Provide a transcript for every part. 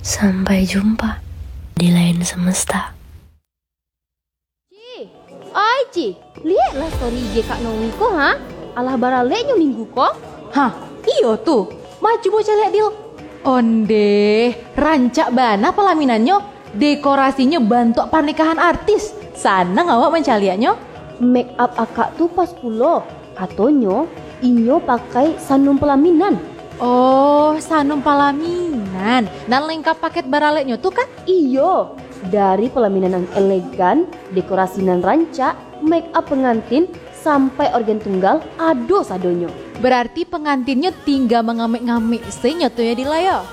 Sampai jumpa di lain semesta. Ci, lihatlah story IG Kak Nomi ko, ha? Alah baraleknya minggu ko. Hah, iyo tuh. Maju bocah lihat dil. Onde, rancak bana pelaminannya, dekorasinya bantuk pernikahan artis. Sana ngawak mencaliannya. Make up akak tuh pas pulo. Katonyo, inyo pakai sanum pelaminan. Oh, sanum pelaminan. Nan lengkap paket baraleknya tuh kan? Iyo, dari pelaminan yang elegan, dekorasi nan rancak, make up pengantin, sampai organ tunggal, ado sadonyo. Berarti pengantinnya tinggal mengamik-ngamik senya tuh ya dilaya.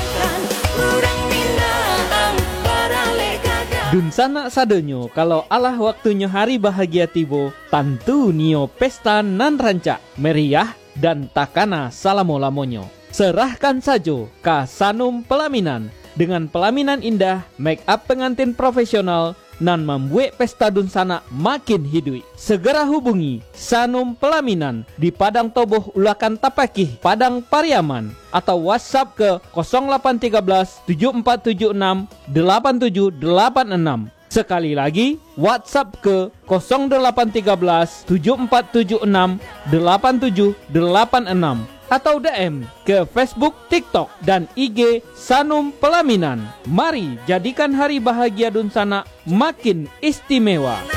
Dun sana sadonyo kalau Allah waktunya hari bahagia tibo, tentu nio pesta nan rancak, meriah dan takana salamo-lamonyo. Serahkan saja ke Sanum Pelaminan dengan pelaminan indah, make up pengantin profesional nan membuat pesta dun sana makin hidup. Segera hubungi Sanum Pelaminan di Padang Toboh Ulakan Tapakih, Padang Pariaman, atau WhatsApp ke 0813 7476 8786. Sekali lagi, WhatsApp ke 0813 7476 8786 atau DM ke Facebook, TikTok, dan IG Sanum Pelaminan. Mari jadikan hari bahagia dun sana makin istimewa.